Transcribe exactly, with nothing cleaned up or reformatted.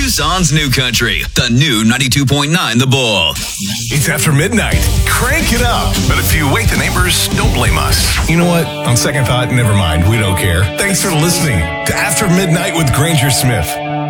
Tucson's New Country, the new ninety-two point nine The Bull. It's after midnight. Crank it up. But if you wake the neighbors, don't blame us. You know what? On second thought, never mind. We don't care. Thanks for listening to After Midnight with Granger Smith.